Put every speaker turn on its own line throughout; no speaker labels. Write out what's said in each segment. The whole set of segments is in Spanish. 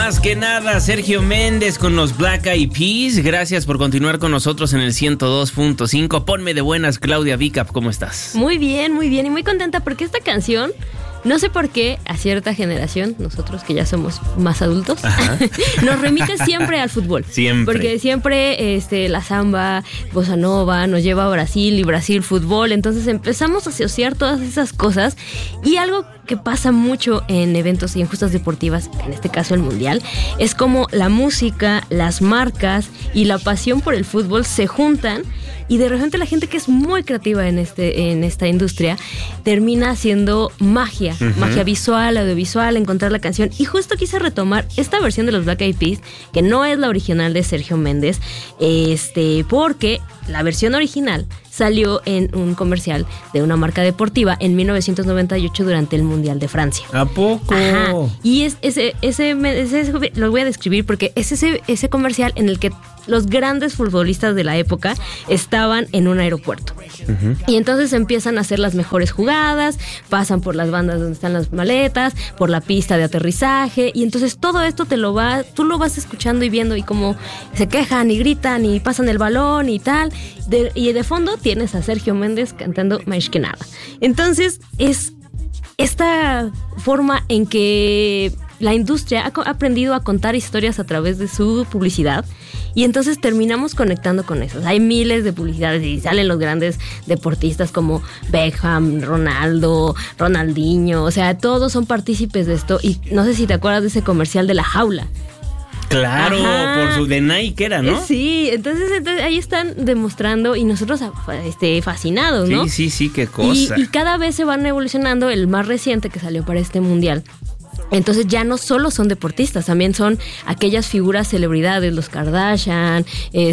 Más que nada, Sergio Méndez con los Black Eyed Peas. Gracias por continuar con nosotros en el 102.5. Ponme de buenas, Claudia Vicap, ¿cómo estás?
Muy bien y muy contenta porque esta canción, no sé por qué, a cierta generación, nosotros que ya somos más adultos, nos remite siempre al fútbol.
Siempre.
Porque siempre la samba, bossa nova, nos lleva a Brasil y Brasil fútbol. Entonces empezamos a asociar todas esas cosas. Y algo que pasa mucho en eventos y en justas deportivas, en este caso el Mundial, es como la música, las marcas y la pasión por el fútbol se juntan. Y de repente la gente que es muy creativa en esta industria termina haciendo magia, magia visual, audiovisual, encontrar la canción. Y justo quise retomar esta versión de los Black Eyed Peas, que no es la original de Sergio Méndez, porque la versión original salió en un comercial de una marca deportiva en 1998 durante el Mundial de Francia.
¿A poco?
Ajá. Y ese lo voy a describir porque es ese comercial en el que los grandes futbolistas de la época estaban en un aeropuerto. Y entonces empiezan a hacer las mejores jugadas, pasan por las bandas donde están las maletas, por la pista de aterrizaje, y entonces todo esto tú lo vas escuchando y viendo, y como se quejan y gritan y pasan el balón y tal, y de fondo tienes a Sergio Méndez cantando Más que nada. Entonces es esta forma en que la industria ha aprendido a contar historias a través de su publicidad, y entonces terminamos conectando con eso. Hay miles de publicidades y salen los grandes deportistas como Beckham, Ronaldo, Ronaldinho, o sea, todos son partícipes de esto. Y no sé si te acuerdas de ese comercial de la jaula.
Claro, por su de Nike era, ¿no?
Sí, entonces ahí están demostrando y nosotros fascinados, ¿no?
Sí, qué cosa.
Y cada vez se van evolucionando. El más reciente que salió para este mundial, entonces ya no solo son deportistas, también son aquellas figuras celebridades, los Kardashian,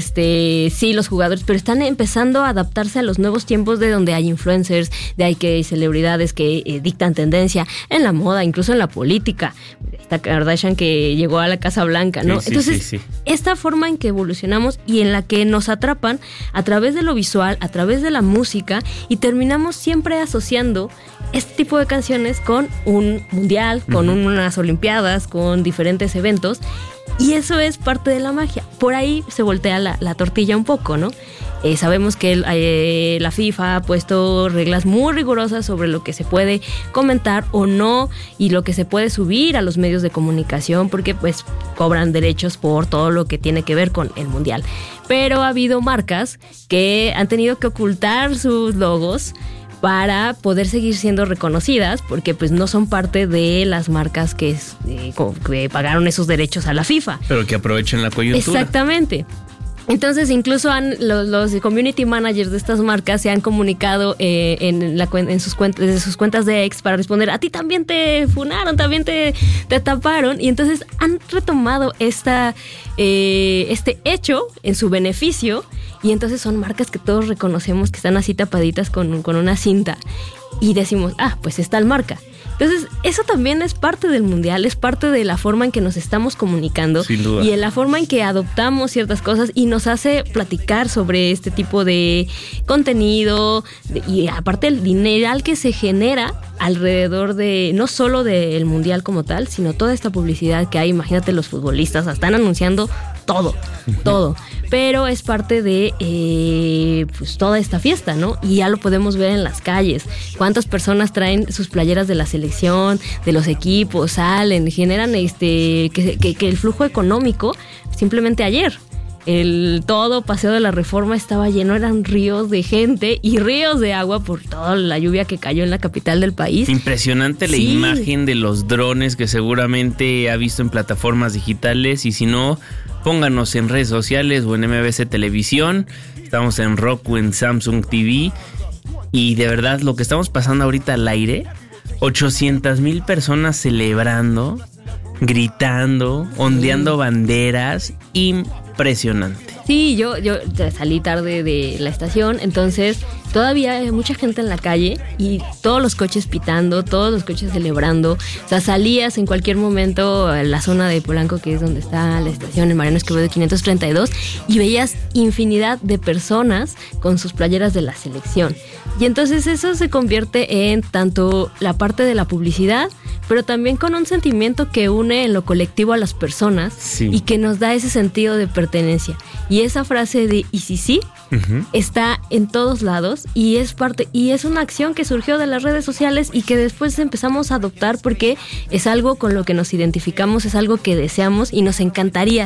los jugadores, pero están empezando a adaptarse a los nuevos tiempos de donde hay influencers, de hay que hay celebridades que dictan tendencia en la moda, incluso en la política. Esta Kardashian que llegó a la Casa Blanca, ¿no? Sí. Esta forma en que evolucionamos y en la que nos atrapan a través de lo visual, a través de la música, y terminamos siempre asociando este tipo de canciones con un mundial, con unas olimpiadas, con diferentes eventos, y eso es parte de la magia. Por ahí se voltea la tortilla un poco, ¿no? Sabemos que la FIFA ha puesto reglas muy rigurosas sobre lo que se puede comentar o no, y lo que se puede subir a los medios de comunicación, porque pues cobran derechos por todo lo que tiene que ver con el mundial. Pero ha habido marcas que han tenido que ocultar sus logos para poder seguir siendo reconocidas, porque pues no son parte de las marcas que pagaron esos derechos a la FIFA.
Pero que aprovechen la coyuntura.
Exactamente. Entonces incluso los community managers de estas marcas se han comunicado desde sus cuentas de ex para responder: a ti también te funaron, también te taparon. Y entonces han retomado este hecho en su beneficio, y entonces son marcas que todos reconocemos que están así tapaditas con una cinta, y decimos: pues es tal marca. Entonces, eso también es parte del mundial, es parte de la forma en que nos estamos comunicando.
Sin duda.
Y en la forma en que adoptamos ciertas cosas y nos hace platicar sobre este tipo de contenido, y aparte el dineral que se genera alrededor de, no solo del mundial como tal, sino toda esta publicidad que hay. Imagínate, los futbolistas están anunciando todo, pero es parte de pues toda esta fiesta, ¿no? Y ya lo podemos ver en las calles. ¿Cuántas personas traen sus playeras de la selección, de los equipos, salen, generan que el flujo económico? Simplemente ayer todo Paseo de la Reforma estaba lleno, eran ríos de gente y ríos de agua por toda la lluvia que cayó en la capital del país.
Impresionante la imagen de los drones que seguramente ha visto en plataformas digitales, y si no, pónganos en redes sociales o en MBC Televisión. Estamos en Roku, en Samsung TV, y de verdad lo que estamos pasando ahorita al aire, 800,000 personas celebrando, gritando, ondeando banderas, impresionante.
Sí, yo salí tarde de la estación, entonces todavía hay mucha gente en la calle y todos los coches pitando, todos los coches celebrando. O sea, salías en cualquier momento a la zona de Polanco, que es donde está la estación, en Mariano Escobedo 532, y veías infinidad de personas con sus playeras de la selección. Y entonces eso se convierte en tanto la parte de la publicidad, pero también con un sentimiento que une en lo colectivo a las personas, sí, y que nos da ese sentido de pertenencia. Y esa frase de "y si sí", está en todos lados y es parte, y es una acción que surgió de las redes sociales y que después empezamos a adoptar porque es algo con lo que nos identificamos, es algo que deseamos y nos encantaría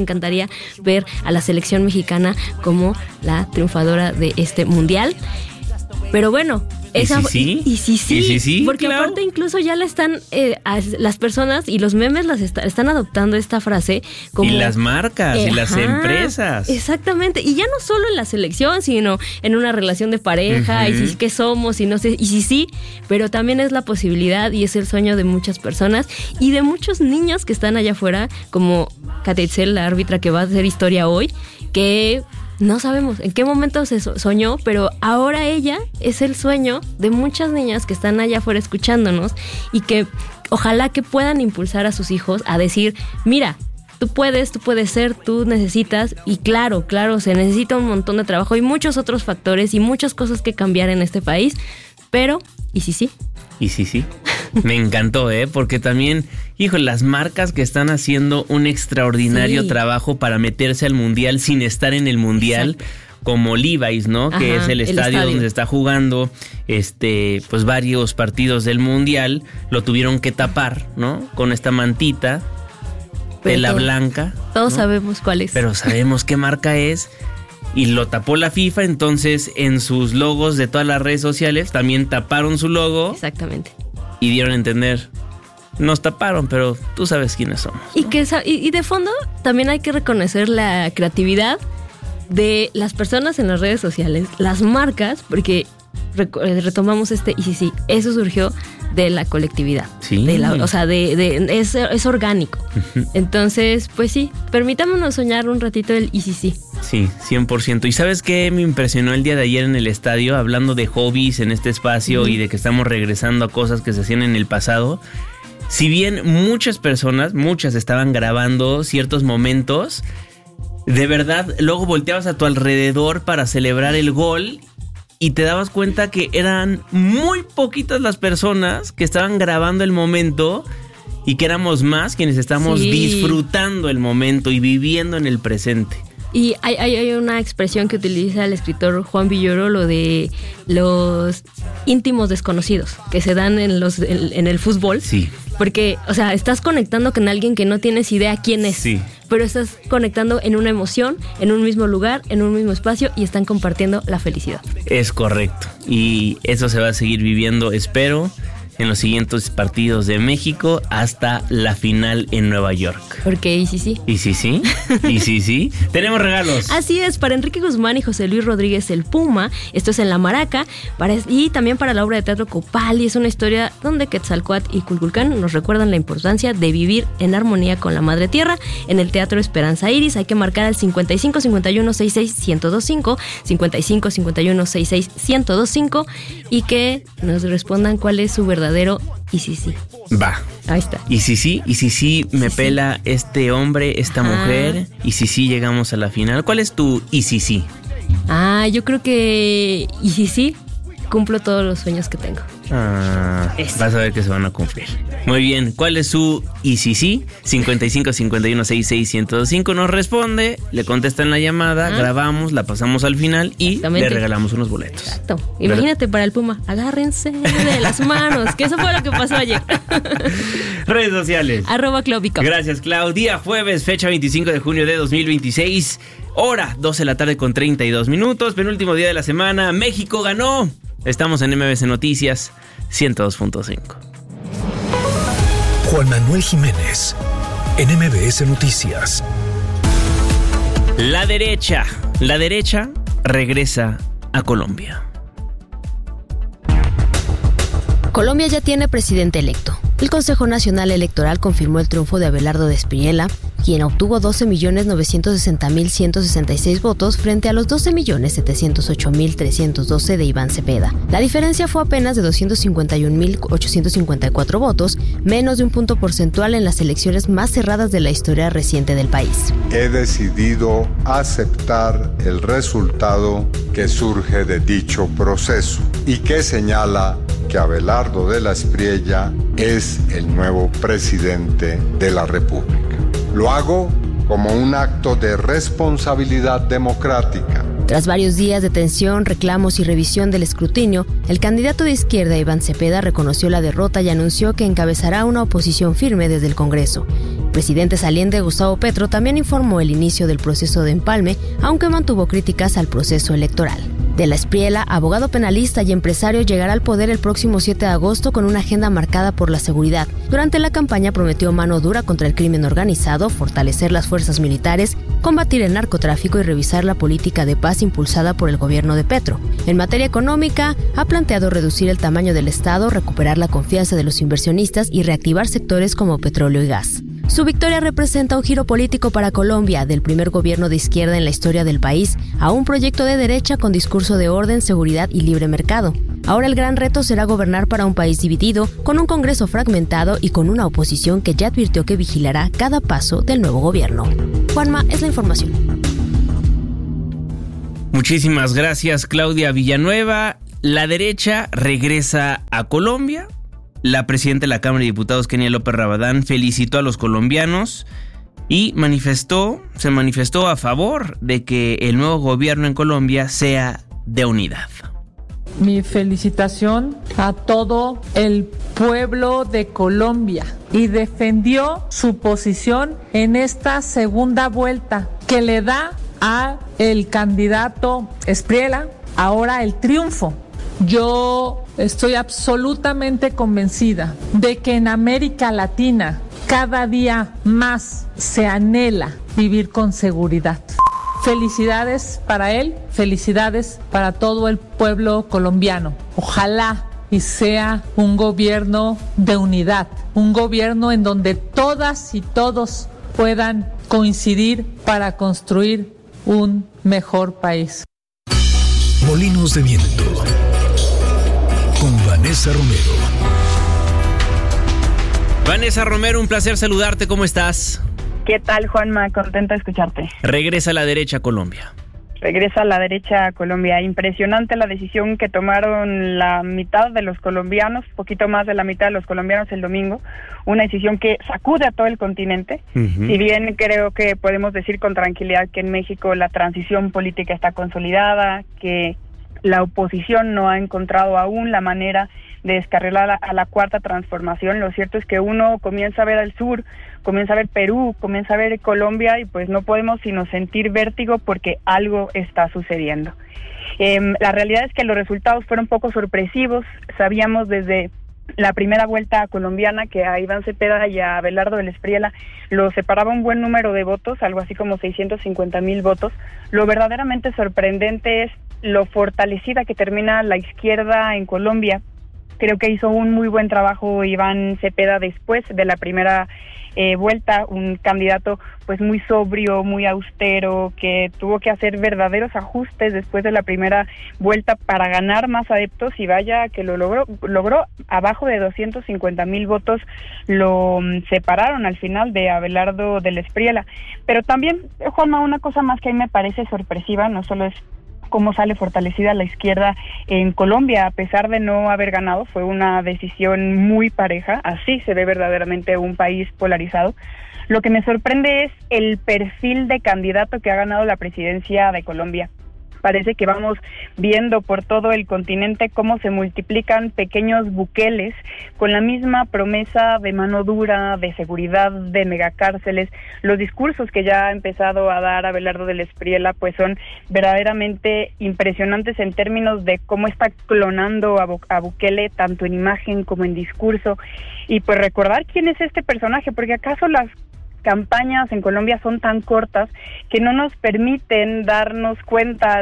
ver a la selección mexicana como la triunfadora de este mundial. Pero bueno, ¿Y si sí? Porque claro, aparte incluso ya la están, las personas y los memes están adoptando esta frase como...
Y las marcas y las empresas.
Exactamente, y ya no solo en la selección, sino en una relación de pareja, y si qué somos, y no sé, y sí, pero también es la posibilidad y es el sueño de muchas personas y de muchos niños que están allá afuera, como Katia Itzel, la árbitra que va a hacer historia hoy, que... No sabemos en qué momento se soñó, pero ahora ella es el sueño de muchas niñas que están allá afuera escuchándonos y que ojalá que puedan impulsar a sus hijos a decir, mira, tú puedes ser, tú necesitas, y claro, se necesita un montón de trabajo y muchos otros factores y muchas cosas que cambiar en este país, pero ¿y si sí?
¿Y si sí? Me encantó, porque también, las marcas que están haciendo un extraordinario trabajo para meterse al mundial sin estar en el mundial. Exacto. Como Levi's, ¿no? Que es el estadio donde se está jugando pues varios partidos del mundial, lo tuvieron que tapar, ¿no? Con esta mantita, tela blanca.
Todos sabemos cuál es.
Pero sabemos qué marca es. Y lo tapó la FIFA, entonces en sus logos de todas las redes sociales también taparon su logo.
Exactamente.
Y dieron a entender, nos taparon, pero tú sabes quiénes somos, ¿no?
Y de fondo también hay que reconocer la creatividad de las personas en las redes sociales, las marcas, porque retomamos y sí, eso surgió de la colectividad. Sí. Es orgánico. Entonces, pues sí, permitámonos soñar un ratito el y sí.
Sí, 100%. ¿Y sabes qué me impresionó el día de ayer en el estadio? Hablando de hobbies en este espacio y de que estamos regresando a cosas que se hacían en el pasado. Si bien muchas estaban grabando ciertos momentos, de verdad, luego volteabas a tu alrededor para celebrar el gol y te dabas cuenta que eran muy poquitas las personas que estaban grabando el momento y que éramos más quienes estamos disfrutando el momento y viviendo en el presente.
Y hay una expresión que utiliza el escritor Juan Villoro, lo de los íntimos desconocidos que se dan en el fútbol. Sí. Porque, estás conectando con alguien que no tienes idea quién es. Sí. Pero estás conectando en una emoción, en un mismo lugar, en un mismo espacio y están compartiendo la felicidad. Es
correcto. Y eso se va a seguir viviendo, espero, en los siguientes partidos de México hasta la final en Nueva York.
Porque ¿y si sí?
¿Y si sí? ¿Y si sí? Tenemos regalos.
Así es, para Enrique Guzmán y José Luis Rodríguez el Puma. Esto es en La Maraca. Y también para la obra de teatro Copali. Es una historia donde Quetzalcóatl y Culculcán nos recuerdan la importancia de vivir en armonía con la Madre Tierra. En el Teatro Esperanza Iris hay que marcar al 55 51 66 1025, 55 51 66 1025 y que nos respondan cuál es su verdadero y si sí.
Va.
Ahí está.
Y si sí, me pela este hombre, esta mujer, y si sí llegamos a la final. ¿Cuál es tu y si sí?
Yo creo que y si sí, cumplo todos los sueños que tengo.
Vas a ver que se van a cumplir. Muy bien, ¿cuál es su y si sí? 55 51 66 1025 nos responde, le contestan la llamada, grabamos, la pasamos al final y le regalamos unos boletos.
Exacto. Imagínate para el Puma, agárrense de las manos, que eso fue lo que pasó ayer.
Redes sociales.
@Claudico.
Gracias, Clau. Día jueves, fecha 25 de junio de 2026. Hora 12 de la tarde con 32 minutos. Penúltimo día de la semana. México ganó. Estamos en MBS Noticias 102.5.
Juan Manuel Jiménez en MBS Noticias.
La derecha regresa a Colombia.
Colombia ya tiene presidente electo. El Consejo Nacional Electoral confirmó el triunfo de Abelardo de Espriella, quien obtuvo 12.960.166 votos frente a los 12.708.312 de Iván Cepeda. La diferencia fue apenas de 251.854 votos, menos de un punto porcentual en las elecciones más cerradas de la historia reciente del país.
He decidido aceptar el resultado que surge de dicho proceso y que señala que Abelardo de la Espriella es el nuevo presidente de la República. Lo hago como un acto de responsabilidad democrática.
Tras varios días de tensión, reclamos y revisión del escrutinio, el candidato de izquierda Iván Cepeda reconoció la derrota y anunció que encabezará una oposición firme desde el Congreso. El presidente saliente Gustavo Petro también informó el inicio del proceso de empalme, aunque mantuvo críticas al proceso electoral. De la Espriella, abogado penalista y empresario, llegará al poder el próximo 7 de agosto con una agenda marcada por la seguridad. Durante la campaña prometió mano dura contra el crimen organizado, fortalecer las fuerzas militares, combatir el narcotráfico y revisar la política de paz impulsada por el gobierno de Petro. En materia económica, ha planteado reducir el tamaño del Estado, recuperar la confianza de los inversionistas y reactivar sectores como petróleo y gas. Su victoria representa un giro político para Colombia, del primer gobierno de izquierda en la historia del país a un proyecto de derecha con discurso de orden, seguridad y libre mercado. Ahora el gran reto será gobernar para un país dividido, con un Congreso fragmentado y con una oposición que ya advirtió que vigilará cada paso del nuevo gobierno. Juanma, es la información.
Muchísimas gracias, Claudia Villanueva. La derecha regresa a Colombia. La presidenta de la Cámara de Diputados, Kenia López Rabadán, felicitó a los colombianos y se manifestó a favor de que el nuevo gobierno en Colombia sea de unidad.
Mi felicitación a todo el pueblo de Colombia, y defendió su posición en esta segunda vuelta que le da a el candidato Espriella ahora el triunfo. Yo estoy absolutamente convencida de que en América Latina cada día más se anhela vivir con seguridad. Felicidades para él, felicidades para todo el pueblo colombiano. Ojalá y sea un gobierno de unidad, un gobierno en donde todas y todos puedan coincidir para construir un mejor país.
Molinos de Viento con Vanessa Romero.
Vanessa Romero, un placer saludarte, ¿cómo estás?
¿Qué tal, Juanma? Contenta de escucharte.
Regresa a la derecha a Colombia.
Regresa a la derecha a Colombia. Impresionante la decisión que tomaron la mitad de los colombianos, poquito más de la mitad de los colombianos el domingo. Una decisión que sacude a todo el continente. Si bien creo que podemos decir con tranquilidad que en México la transición política está consolidada, que la oposición no ha encontrado aún la manera de descarrilar a la cuarta transformación. Lo cierto es que uno comienza a ver al sur, comienza a ver Perú, comienza a ver Colombia y pues no podemos sino sentir vértigo porque algo está sucediendo. La realidad es que los resultados fueron poco sorpresivos. Sabíamos desde la primera vuelta colombiana que a Iván Cepeda y a Abelardo de la Espriella lo separaba un buen número de votos, algo así como 650,000 votos. Lo verdaderamente sorprendente es lo fortalecida que termina la izquierda en Colombia. Creo que hizo un muy buen trabajo Iván Cepeda después de la primera vuelta, un candidato pues muy sobrio, muy austero, que tuvo que hacer verdaderos ajustes después de la primera vuelta para ganar más adeptos, y vaya que lo logró abajo de 250,000 votos, lo separaron al final de Abelardo de la Espriella. Pero también, Juanma, una cosa más que a mí me parece sorpresiva, no solo es cómo sale fortalecida la izquierda en Colombia, a pesar de no haber ganado. Fue una decisión muy pareja, así se ve verdaderamente un país polarizado. Lo que me sorprende es el perfil de candidato que ha ganado la presidencia de Colombia. Parece que vamos viendo por todo el continente cómo se multiplican pequeños buqueles con la misma promesa de mano dura, de seguridad, de megacárceles. Los discursos que ya ha empezado a dar Abelardo de la Espriella pues son verdaderamente impresionantes en términos de cómo está clonando a Bukele tanto en imagen como en discurso. Y pues recordar quién es este personaje, porque acaso las campañas en Colombia son tan cortas que no nos permiten darnos cuenta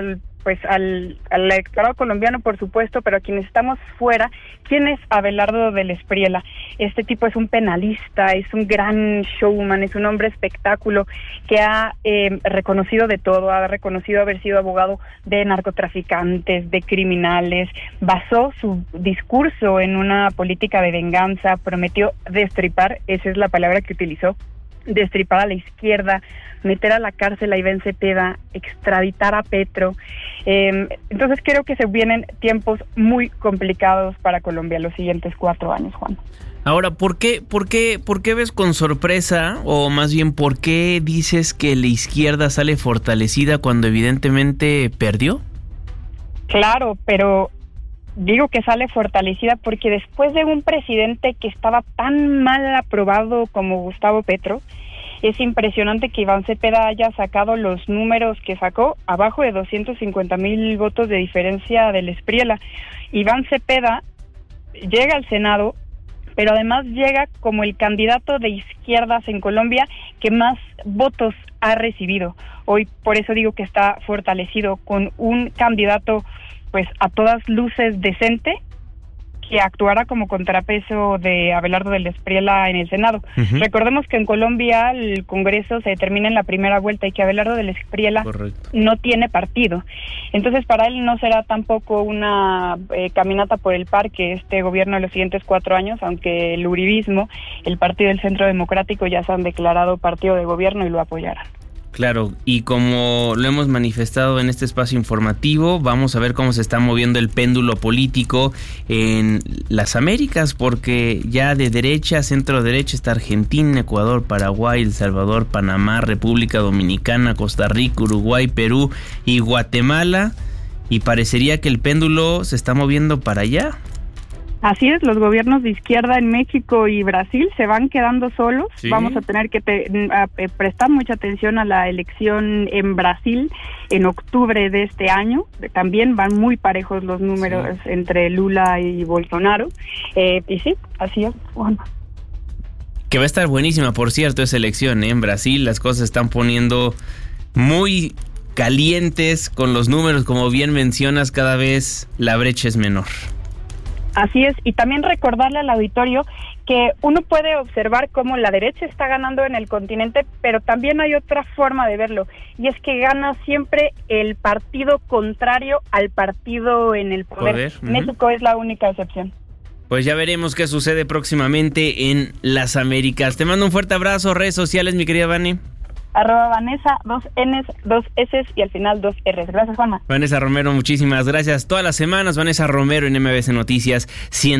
pues al electorado colombiano, por supuesto, pero a quienes estamos fuera, ¿quién es Abelardo del Espriella? Este tipo es un penalista, es un gran showman, es un hombre espectáculo que ha reconocido de todo, ha reconocido haber sido abogado de narcotraficantes, de criminales, basó su discurso en una política de venganza, prometió destripar, esa es la palabra que utilizó, destripar a la izquierda, meter a la cárcel a Iván Cepeda, extraditar a Petro. Entonces creo que se vienen tiempos muy complicados para Colombia los siguientes 4 años, Juan.
Ahora, ¿por qué ves con sorpresa, o más bien, por qué dices que la izquierda sale fortalecida cuando evidentemente perdió?
Claro, pero digo que sale fortalecida porque después de un presidente que estaba tan mal aprobado como Gustavo Petro, es impresionante que Iván Cepeda haya sacado los números que sacó, abajo de 250,000 votos de diferencia del Espriella. Iván Cepeda llega al Senado, pero además llega como el candidato de izquierdas en Colombia que más votos ha recibido. Hoy por eso digo que está fortalecido con un candidato pues a todas luces decente, que actuara como contrapeso de Abelardo del Espriella en el Senado. Uh-huh. Recordemos que en Colombia el Congreso se determina en la primera vuelta y que Abelardo del Espriella no tiene partido. Entonces para él no será tampoco una caminata por el parque este gobierno de los siguientes 4 años, aunque el uribismo, el Partido del Centro Democrático, ya se han declarado partido de gobierno y lo apoyarán.
Claro, y como lo hemos manifestado en este espacio informativo, vamos a ver cómo se está moviendo el péndulo político en las Américas, porque ya de derecha a centro derecha está Argentina, Ecuador, Paraguay, El Salvador, Panamá, República Dominicana, Costa Rica, Uruguay, Perú y Guatemala, y parecería que el péndulo se está moviendo para allá.
Así es, los gobiernos de izquierda en México y Brasil se van quedando solos. Sí. Vamos a tener que prestar mucha atención a la elección en Brasil en octubre de este año. También van muy parejos los números entre Lula y Bolsonaro. Y sí, así es. Bueno.
Que va a estar buenísima, por cierto, esa elección, ¿eh? En Brasil las cosas se están poniendo muy calientes con los números, como bien mencionas, cada vez la brecha es menor.
Así es, y también recordarle al auditorio que uno puede observar cómo la derecha está ganando en el continente, pero también hay otra forma de verlo, y es que gana siempre el partido contrario al partido en el poder. Uh-huh. México es la única excepción.
Pues ya veremos qué sucede próximamente en las Américas. Te mando un fuerte abrazo. Redes sociales, mi querida Vani.
@Vanessa, 2 N's, 2 S's y al final 2 R's. Gracias, Juanma.
Vanessa Romero, muchísimas gracias. Todas las semanas, Vanessa Romero en MBC Noticias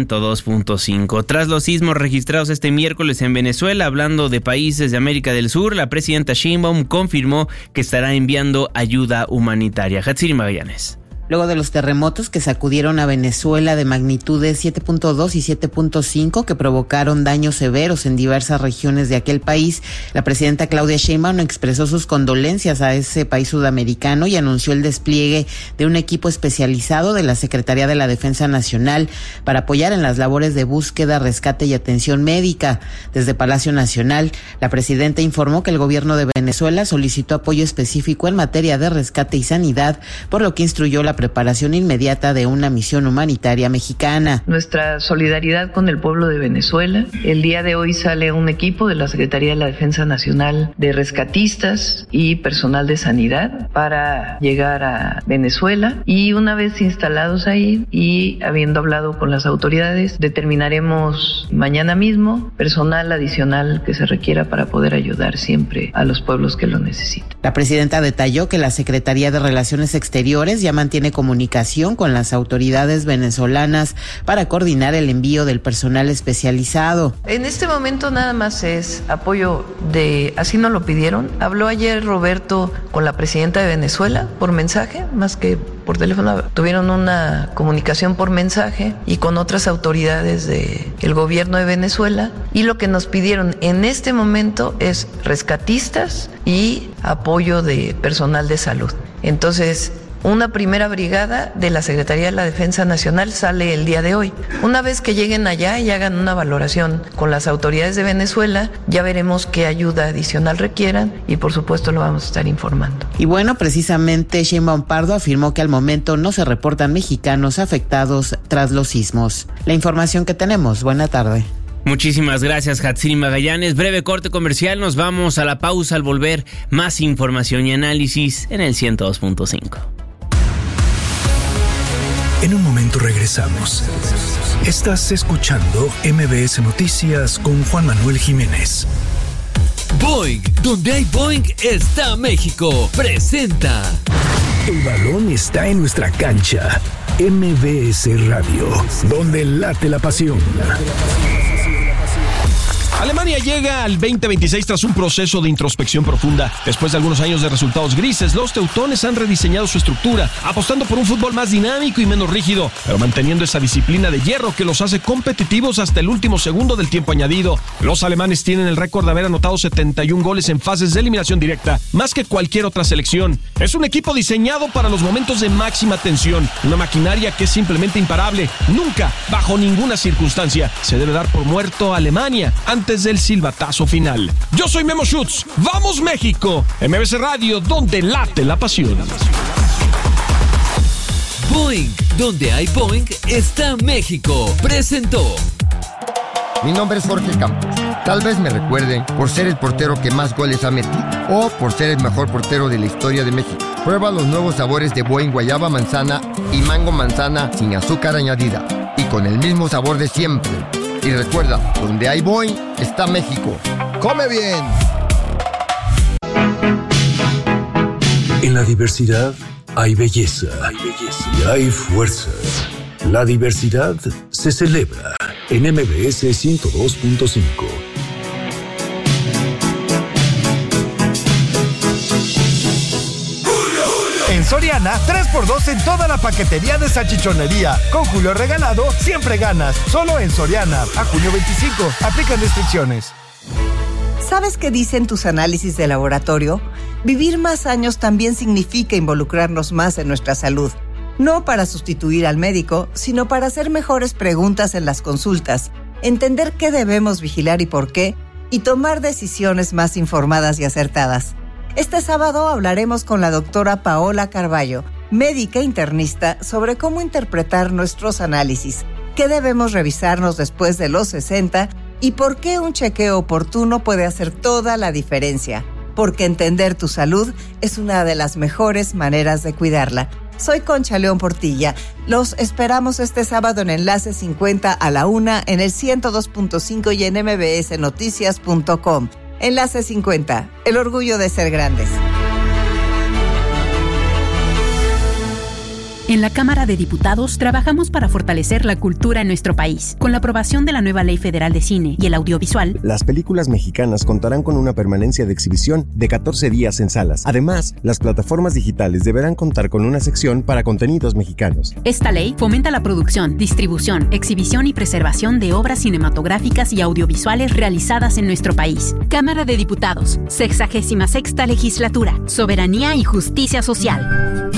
102.5. Tras los sismos registrados este miércoles en Venezuela, hablando de países de América del Sur, la presidenta Sheinbaum confirmó que estará enviando ayuda humanitaria. Hatsiri Magallanes.
Luego de los terremotos que sacudieron a Venezuela de magnitudes 7.2 y 7.5 que provocaron daños severos en diversas regiones de aquel país, la presidenta Claudia Sheinbaum expresó sus condolencias a ese país sudamericano y anunció el despliegue de un equipo especializado de la Secretaría de la Defensa Nacional para apoyar en las labores de búsqueda, rescate y atención médica. Desde Palacio Nacional, la presidenta informó que el gobierno de Venezuela solicitó apoyo específico en materia de rescate y sanidad, por lo que instruyó la preparación inmediata de una misión humanitaria mexicana.
Nuestra solidaridad con el pueblo de Venezuela. El día de hoy sale un equipo de la Secretaría de la Defensa Nacional de rescatistas y personal de sanidad para llegar a Venezuela, y una vez instalados ahí y habiendo hablado con las autoridades, determinaremos mañana mismo personal adicional que se requiera para poder ayudar siempre a los pueblos que lo necesitan.
La presidenta detalló que la Secretaría de Relaciones Exteriores ya mantiene comunicación con las autoridades venezolanas para coordinar el envío del personal especializado.
En este momento nada más es apoyo de, así nos lo pidieron. Habló ayer Roberto con la presidenta de Venezuela por mensaje, más que por teléfono. Tuvieron una comunicación por mensaje y con otras autoridades del gobierno de Venezuela, y lo que nos pidieron en este momento es rescatistas y apoyo de personal de salud. Entonces, Una primera brigada de la Secretaría de la Defensa Nacional sale el día de hoy. Una vez que lleguen allá y hagan una valoración con las autoridades de Venezuela, ya veremos qué ayuda adicional requieran y por supuesto lo vamos a estar informando.
Y bueno, precisamente Sheinbaum Pardo afirmó que al momento no se reportan mexicanos afectados tras los sismos. La información que tenemos. Buena tarde.
Muchísimas gracias, Hatsini Magallanes. Breve corte comercial, nos vamos a la pausa. Al volver, más información y análisis en el 102.5.
En un momento regresamos. Estás escuchando MBS Noticias con Juan Manuel Jiménez.
Boing, donde hay Boing está México. Presenta.
El balón está en nuestra cancha. MBS Radio, donde late la pasión.
Alemania llega al 2026 tras un proceso de introspección profunda. Después de algunos años de resultados grises, los teutones han rediseñado su estructura, apostando por un fútbol más dinámico y menos rígido, pero manteniendo esa disciplina de hierro que los hace competitivos hasta el último segundo del tiempo añadido. Los alemanes tienen el récord de haber anotado 71 goles en fases de eliminación directa, más que cualquier otra selección. Es un equipo diseñado para los momentos de máxima tensión, una maquinaria que es simplemente imparable. Nunca, bajo ninguna circunstancia, se debe dar por muerto a Alemania antes del silbatazo final. Yo soy Memo Schutz. ¡Vamos México! MBS Radio, donde late la pasión.
Boing, donde hay Boing está México. Presentó.
Mi nombre es Jorge Campos. Tal vez me recuerden por ser el portero que más goles ha metido o por ser el mejor portero de la historia de México. Prueba los nuevos sabores de Boing guayaba manzana y mango manzana sin azúcar añadida y con el mismo sabor de siempre. Y recuerda, donde hay Boing está México. ¡Come bien!
En la diversidad hay belleza, y hay fuerza. La diversidad se celebra en MBS 102.5.
En Soriana, 3x2 en toda la paquetería de salchichonería. Con Julio Regalado, siempre ganas. Solo en Soriana. A junio 25. Aplican restricciones.
¿Sabes qué dicen tus análisis de laboratorio? Vivir más años también significa involucrarnos más en nuestra salud. No para sustituir al médico, sino para hacer mejores preguntas en las consultas, entender qué debemos vigilar y por qué, y tomar decisiones más informadas y acertadas. Este sábado hablaremos con la doctora Paola Carballo, médica internista, sobre cómo interpretar nuestros análisis, qué debemos revisarnos después de los 60 y por qué un chequeo oportuno puede hacer toda la diferencia. Porque entender tu salud es una de las mejores maneras de cuidarla. Soy Concha León Portilla. Los esperamos este sábado en Enlace 50 a la 1 en el 102.5 y en mbsnoticias.com. Enlace 50, el orgullo de ser grandes.
En la Cámara de Diputados trabajamos para fortalecer la cultura en nuestro país. Con la aprobación de la nueva Ley Federal de Cine y el Audiovisual,
las películas mexicanas contarán con una permanencia de exhibición de 14 días en salas. Además, las plataformas digitales deberán contar con una sección para contenidos mexicanos.
Esta ley fomenta la producción, distribución, exhibición y preservación de obras cinematográficas y audiovisuales realizadas en nuestro país. Cámara de Diputados, 66ª Legislatura, Soberanía y Justicia Social.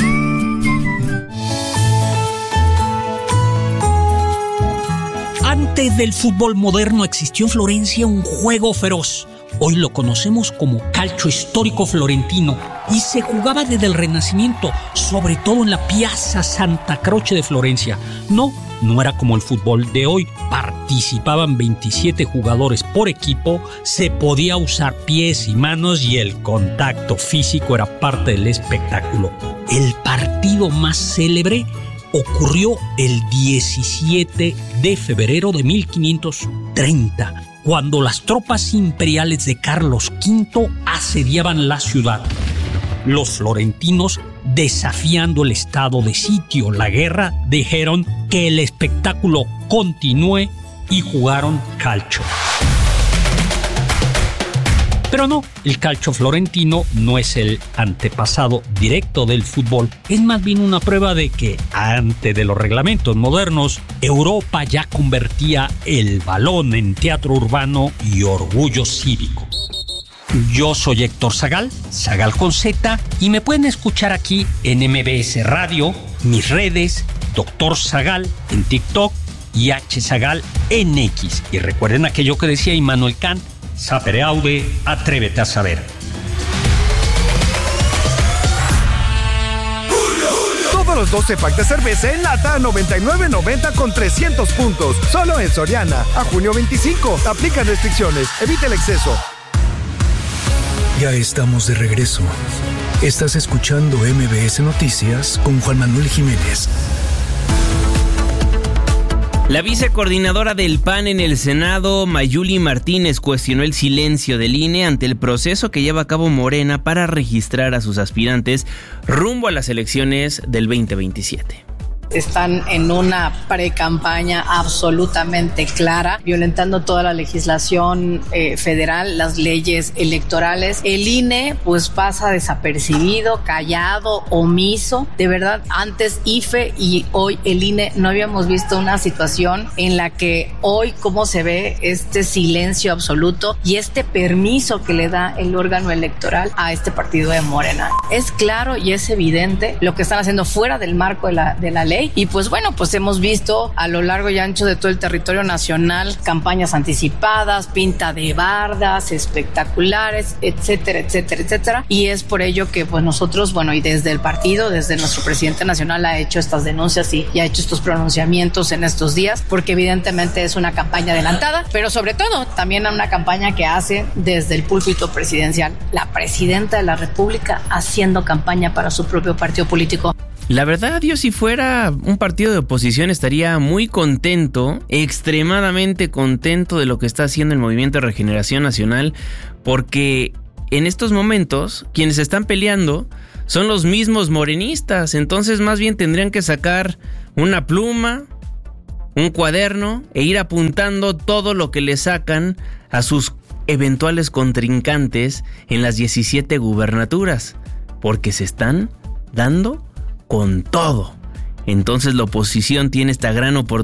Antes del fútbol moderno existió en Florencia un juego feroz. Hoy lo conocemos como calcio histórico florentino y se jugaba desde el Renacimiento, sobre todo en la Piazza Santa Croce de Florencia. No era como el fútbol de hoy. Participaban 27 jugadores por equipo, se podía usar pies y manos y el contacto físico era parte del espectáculo. El partido más célebre ocurrió el 17 de febrero de 1530, cuando las tropas imperiales de Carlos V asediaban la ciudad. Los florentinos, desafiando el estado de sitio, la guerra, dijeron que el espectáculo continúe y jugaron calcio. Pero no, el calcio florentino no es el antepasado directo del fútbol, es más bien una prueba de que, antes de los reglamentos modernos, Europa ya convertía el balón en teatro urbano y orgullo cívico. Yo soy Héctor Zagal, Zagal con Z, y me pueden escuchar aquí en MBS Radio, mis redes, Dr. Zagal en TikTok y H. Zagal en X. Y recuerden aquello que decía Immanuel Kant, sapere aude, atrévete a saber.
Todos los 12 packs de cerveza en lata a $99.90 con 300 puntos. Solo en Soriana. A junio 25. Aplican restricciones. Evita el exceso.
Ya estamos de regreso. Estás escuchando MBS Noticias con Juan Manuel Jiménez.
La vicecoordinadora del PAN en el Senado, Mayuli Martínez, cuestionó el silencio del INE ante el proceso que lleva a cabo Morena para registrar a sus aspirantes rumbo a las elecciones del 2027.
Están en una precampaña absolutamente clara, violentando toda la legislación federal, las leyes electorales. El INE pues pasa desapercibido, callado, omiso. De verdad, antes IFE y hoy el INE no habíamos visto una situación en la que hoy cómo se ve este silencio absoluto y este permiso que le da el órgano electoral a este partido de Morena. Es claro y es evidente lo que están haciendo fuera del marco de la ley. Y pues bueno, pues hemos visto a lo largo y ancho de todo el territorio nacional campañas anticipadas, pinta de bardas espectaculares, etcétera, etcétera, etcétera. Y es por ello que pues nosotros, bueno, y desde el partido, desde nuestro presidente nacional ha hecho estas denuncias y ha hecho estos pronunciamientos en estos días, porque evidentemente es una campaña adelantada, pero sobre todo también una campaña que hace desde el púlpito presidencial la presidenta de la República haciendo campaña para su propio partido político.
La verdad, yo si fuera un partido de oposición estaría muy contento, extremadamente contento de lo que está haciendo el Movimiento de Regeneración Nacional, porque en estos momentos quienes están peleando son los mismos morenistas, entonces más bien tendrían que sacar una pluma, un cuaderno e ir apuntando todo lo que le sacan a sus eventuales contrincantes en las 17 gubernaturas, porque se están dando con todo. Entonces la oposición tiene esta gran oportunidad